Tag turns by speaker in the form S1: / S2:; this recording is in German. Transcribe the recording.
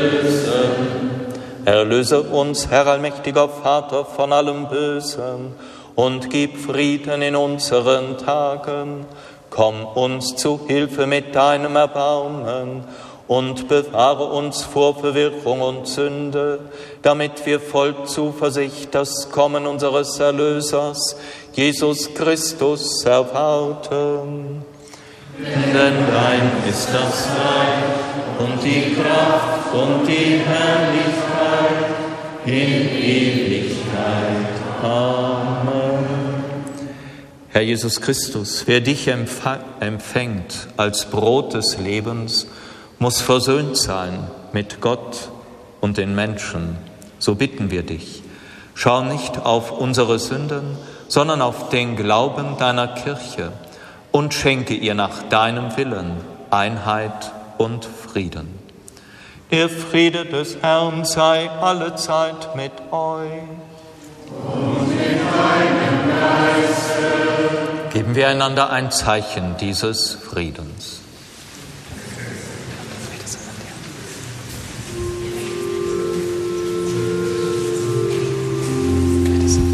S1: Erlöse uns, Herr allmächtiger Vater, von allem Bösen und gib Frieden in unseren Tagen. Komm uns zu Hilfe mit deinem Erbarmen und bewahre uns vor Verwirrung und Sünde, damit wir voll Zuversicht das Kommen unseres Erlösers, Jesus Christus, erwarten. Denn dein ist das Reich und die Kraft und die Herrlichkeit in Ewigkeit. Amen. Herr Jesus Christus, wer dich empfängt als Brot des Lebens, muss versöhnt sein mit Gott und den Menschen. So bitten wir dich. Schau nicht auf unsere Sünden, sondern auf den Glauben deiner Kirche und schenke ihr nach deinem Willen Einheit und Frieden. Der Friede des Herrn sei allezeit mit euch. Und mit deinem Geiste. Geben wir einander ein Zeichen dieses Friedens.